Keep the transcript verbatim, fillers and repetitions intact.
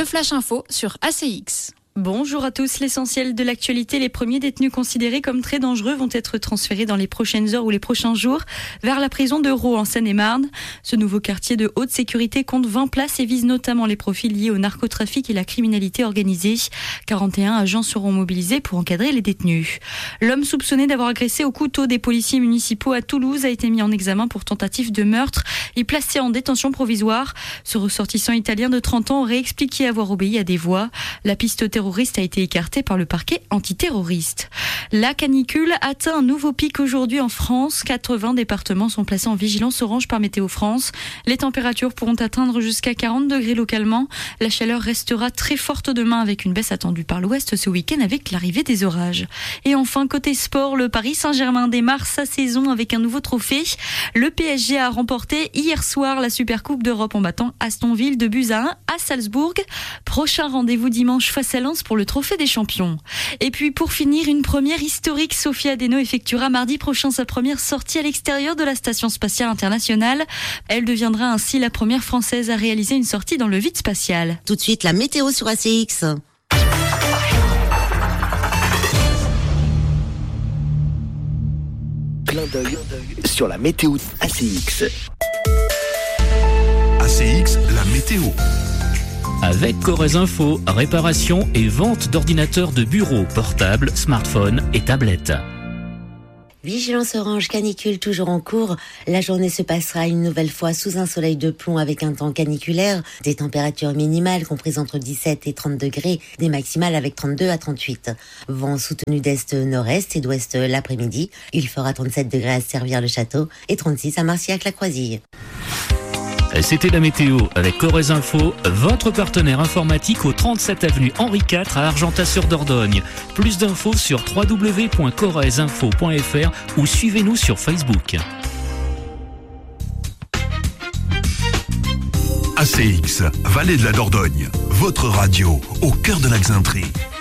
le Flash Info sur A C X. Bonjour à tous, l'essentiel de l'actualité. Les premiers détenus considérés comme très dangereux vont être transférés dans les prochaines heures ou les prochains jours vers la prison de Rault en Seine-et-Marne. Ce nouveau quartier de haute sécurité compte vingt places et vise notamment les profils liés au narcotrafic et la criminalité organisée. quarante et un agents seront mobilisés pour encadrer les détenus. L'homme soupçonné d'avoir agressé au couteau des policiers municipaux à Toulouse a été mis en examen pour tentative de meurtre et placé en détention provisoire. Ce ressortissant italien de trente ans aurait expliqué avoir obéi à des voies. La piste terroriste a été écarté par le parquet antiterroriste. La canicule atteint un nouveau pic aujourd'hui en France. quatre-vingts départements sont placés en vigilance orange par Météo France. Les températures pourront atteindre jusqu'à quarante degrés localement. La chaleur restera très forte demain avec une baisse attendue par l'ouest ce week-end avec l'arrivée des orages. Et enfin, côté sport, le Paris Saint-Germain démarre sa saison avec un nouveau trophée. Le P S G a remporté hier soir la Supercoupe d'Europe en battant Aston Villa de buts à un à Salzbourg. Prochain rendez-vous dimanche face à Lens pour le trophée des champions. Et puis pour finir, une première historique, Sophie Adeno effectuera mardi prochain sa première sortie à l'extérieur de la Station Spatiale Internationale. Elle deviendra ainsi la première française à réaliser une sortie dans le vide spatial. Tout de suite, la météo sur A C X. Clin d'œil sur la météo A C X. A C X, la météo. Avec Corrèze Info, réparation et vente d'ordinateurs de bureau, portables, smartphones et tablettes. Vigilance orange canicule toujours en cours. La journée se passera une nouvelle fois sous un soleil de plomb avec un temps caniculaire. Des températures minimales comprises entre dix-sept et trente degrés, des maximales avec trente-deux à trente-huit. Vent soutenu d'est-nord-est et d'ouest l'après-midi. Il fera trente-sept degrés à Servières-le-Château et trente-six à Marcillac-la-Croisille. C'était la météo avec Corrèze Info, votre partenaire informatique au trente-sept avenue Henri quatre à Argentat-sur-Dordogne. Plus d'infos sur w w w point corrèze info point f r ou suivez-nous sur Facebook. A C X, Vallée de la Dordogne, votre radio au cœur de la Xainterie.